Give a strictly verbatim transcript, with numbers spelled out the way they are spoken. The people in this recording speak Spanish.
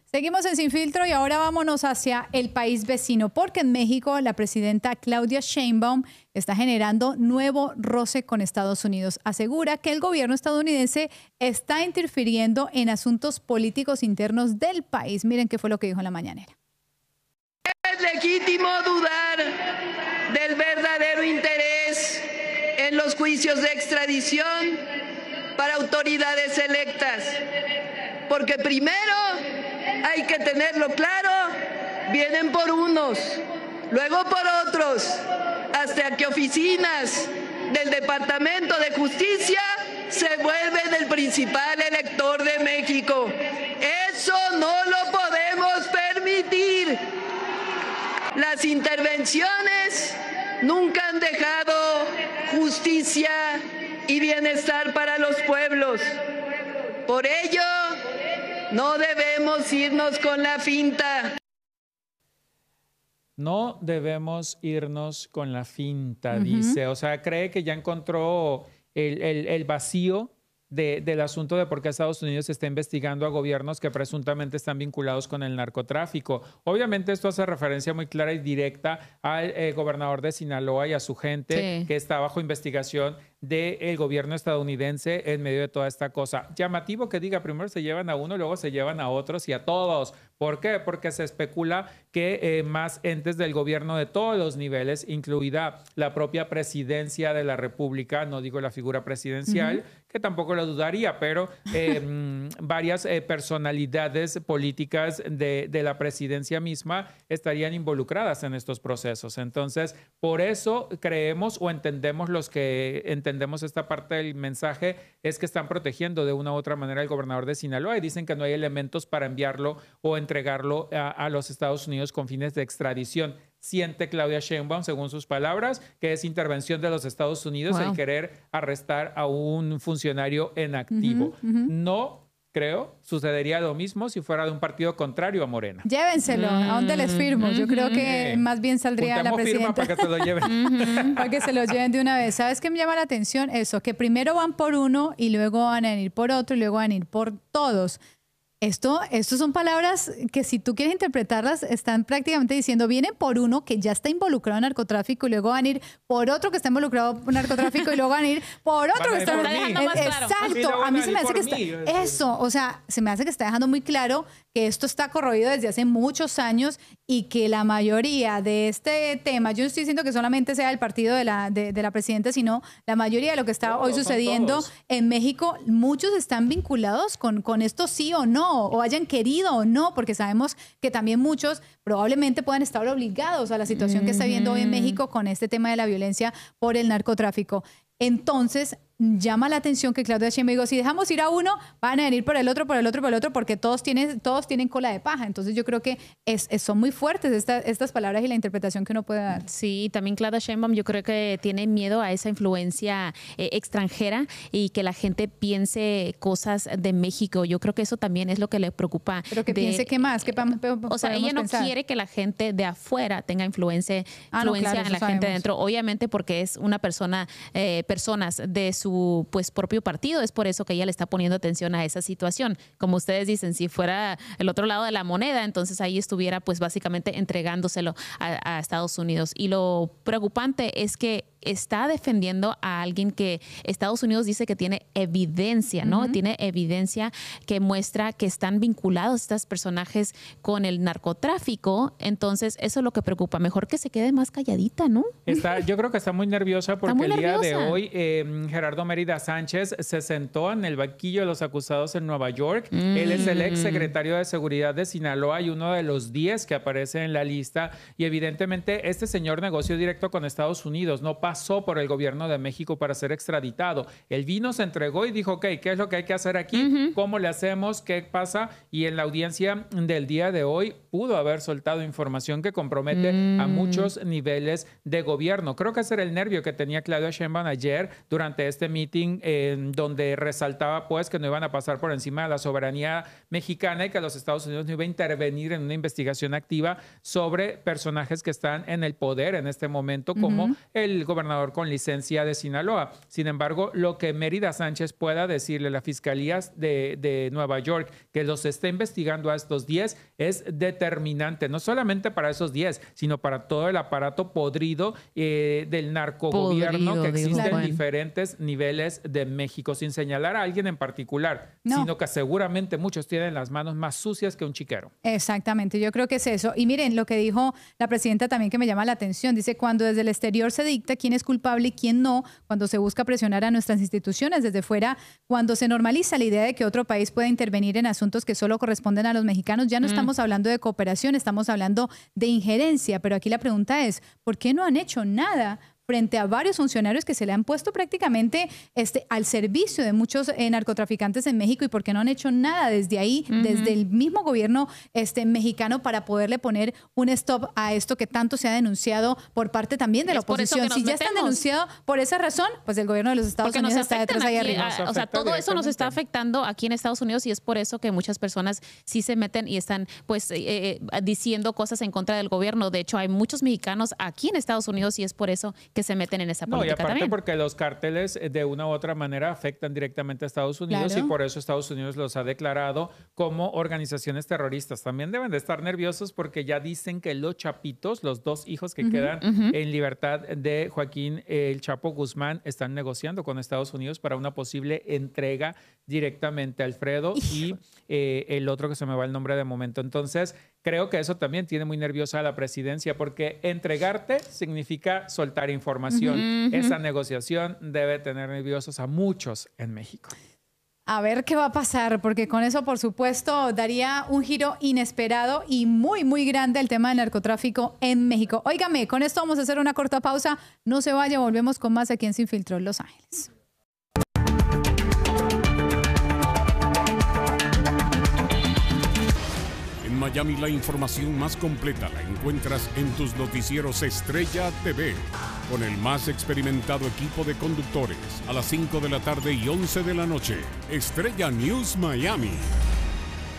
Seguimos en Sin Filtro y ahora vámonos hacia el país vecino, porque en México la presidenta Claudia Sheinbaum está generando nuevo roce con Estados Unidos. Asegura que el gobierno estadounidense está interfiriendo en asuntos políticos internos del país. Miren qué fue lo que dijo en la mañanera. Es legítimo dudar del verdadero interés en los juicios de extradición para autoridades electas, porque primero hay que tenerlo claro, vienen por unos, luego por otros, hasta que oficinas del Departamento de Justicia se vuelven el principal elector de México. Eso no lo podemos permitir. Las intervenciones nunca han dejado justicia y bienestar para los pueblos. Por ello, no debemos irnos con la finta. No debemos irnos con la finta, Uh-huh. dice. O sea, cree que ya encontró el, el, el vacío de, del asunto de por qué Estados Unidos está investigando a gobiernos que presuntamente están vinculados con el narcotráfico. Obviamente esto hace referencia muy clara y directa al eh, gobernador de Sinaloa y a su gente, sí, que está bajo investigación del gobierno estadounidense en medio de toda esta cosa. Llamativo que diga, primero se llevan a uno, luego se llevan a otros y a todos. ¿Por qué? Porque se especula que eh, más entes del gobierno de todos los niveles, incluida la propia presidencia de la República, no digo la figura presidencial, uh-huh, que tampoco lo dudaría, pero eh, varias eh, personalidades políticas de, de la presidencia misma estarían involucradas en estos procesos. Entonces, por eso creemos o entendemos los que entendemos entendemos esta parte del mensaje, es que están protegiendo de una u otra manera al gobernador de Sinaloa y dicen que no hay elementos para enviarlo o entregarlo a, a los Estados Unidos con fines de extradición. Siente Claudia Sheinbaum, según sus palabras, que es intervención de los Estados Unidos wow, el querer arrestar a un funcionario en activo. Uh-huh, uh-huh. No creo, sucedería lo mismo si fuera de un partido contrario a Morena. Llévenselo, mm. ¿a dónde les firmo? Yo creo que más bien saldría Juntemos la presidenta. Firma para que se lo lleven. Para que se lo lleven de una vez. ¿Sabes qué me llama la atención? Eso, que primero van por uno y luego van a ir por otro y luego van a ir por todos. Esto, esto son palabras que si tú quieres interpretarlas están prácticamente diciendo vienen por uno que ya está involucrado en narcotráfico y luego van a ir por otro que está involucrado en narcotráfico y luego van a ir por otro que está... Está dejando más claro. Exacto, a mí se me hace que está... Eso, o sea, se me hace que está dejando muy claro que esto está corroído desde hace muchos años y que la mayoría de este tema, yo no estoy diciendo que solamente sea el partido de la, de, de la presidenta, sino la mayoría de lo que está todos, hoy sucediendo en México, muchos están vinculados con, con esto sí o no, o hayan querido o no, porque sabemos que también muchos probablemente puedan estar obligados a la situación que está viviendo hoy en México con este tema de la violencia por el narcotráfico. Entonces, llama la atención que Claudia Sheinbaum dijo, si dejamos ir a uno, van a venir por el otro, por el otro, por el otro, porque todos tienen, todos tienen cola de paja. Entonces yo creo que es, es, son muy fuertes esta, estas palabras y la interpretación que uno puede dar. Sí, también Claudia Sheinbaum yo creo que tiene miedo a esa influencia eh, extranjera y que la gente piense cosas de México. Yo creo que eso también es lo que le preocupa. Pero que de, piense qué más, qué o sea, ella no pensar? quiere que la gente de afuera tenga influencia, ah, no, influencia claro, en la sabemos. gente de dentro. Obviamente porque es una persona, eh, personas de su pues propio partido, es por eso que ella le está poniendo atención a esa situación. Como ustedes dicen, si fuera el otro lado de la moneda, entonces ahí estuviera pues básicamente entregándoselo a, a Estados Unidos. Y lo preocupante es que está defendiendo a alguien que Estados Unidos dice que tiene evidencia, ¿no? Uh-huh. Tiene evidencia que muestra que están vinculados estos personajes con el narcotráfico. Entonces, eso es lo que preocupa. Mejor que se quede más calladita, ¿no? Está, yo creo que está muy nerviosa porque muy el día nerviosa. de hoy eh, Gerardo Mérida Sánchez se sentó en el banquillo de los acusados en Nueva York. Mm. Él es el ex secretario de Seguridad de Sinaloa y uno de los diez que aparece en la lista. Y evidentemente este señor negoció directo con Estados Unidos. No pasó por el gobierno de México para ser extraditado. Él vino, se entregó y dijo, ok, ¿qué es lo que hay que hacer aquí? Uh-huh. ¿Cómo le hacemos? ¿Qué pasa? Y en la audiencia del día de hoy pudo haber soltado información que compromete mm. a muchos niveles de gobierno. Creo que ese era el nervio que tenía Claudia Sheinbaum ayer durante este meeting eh, donde resaltaba pues que no iban a pasar por encima de la soberanía mexicana y que los Estados Unidos no iba a intervenir en una investigación activa sobre personajes que están en el poder en este momento, como uh-huh. el gobernador con licencia de Sinaloa. Sin embargo, lo que Mérida Sánchez pueda decirle a la Fiscalía de, de Nueva York que los está investigando a estos diez es determinante, no solamente para esos diez, sino para todo el aparato podrido eh, del narcogobierno podrido, que existe en diferentes niveles de México, sin señalar a alguien en particular, no. sino que seguramente muchos tienen las manos más sucias que un chiquero. Exactamente, yo creo que es eso. Y miren lo que dijo la presidenta también, que me llama la atención. Dice, cuando desde el exterior se dicta quién es culpable y quién no, cuando se busca presionar a nuestras instituciones desde fuera, cuando se normaliza la idea de que otro país pueda intervenir en asuntos que solo corresponden a los mexicanos, ya no mm. estamos hablando de cooperación, estamos hablando de injerencia. Pero aquí la pregunta es, ¿por qué no han hecho nada frente a varios funcionarios que se le han puesto prácticamente este, al servicio de muchos eh, narcotraficantes en México, y por qué no han hecho nada desde ahí, uh-huh. desde el mismo gobierno este, mexicano, para poderle poner un stop a esto que tanto se ha denunciado por parte también de la oposición? Si ya están denunciados por esa razón, pues el gobierno de los Estados Porque Unidos está detrás ahí arriba. A, o sea, todo eso nos está afectando aquí en Estados Unidos, y es por eso que muchas personas sí se meten y están pues eh, eh, diciendo cosas en contra del gobierno. De hecho, hay muchos mexicanos aquí en Estados Unidos, y es por eso que se meten en esa política. No, y aparte también. Porque los cárteles de una u otra manera afectan directamente a Estados Unidos, claro. y por eso Estados Unidos los ha declarado como organizaciones terroristas. También deben de estar nerviosos porque ya dicen que los chapitos, los dos hijos que uh-huh, quedan uh-huh. en libertad de Joaquín El Chapo Guzmán, están negociando con Estados Unidos para una posible entrega directamente a Alfredo y eh, el otro que se me va el nombre de momento. Entonces, creo que eso también tiene muy nerviosa a la presidencia, porque entregarte significa soltar información. Uh-huh, uh-huh. Esa negociación debe tener nerviosos a muchos en México. A ver qué va a pasar, porque con eso, por supuesto, daría un giro inesperado y muy, muy grande el tema del narcotráfico en México. Óigame, con esto vamos a hacer una corta pausa. No se vaya, volvemos con más aquí en Sin Filtro en Los Ángeles. Miami, la información más completa la encuentras en tus noticieros Estrella T V, con el más experimentado equipo de conductores, a las cinco de la tarde y once de la noche. Estrella News Miami.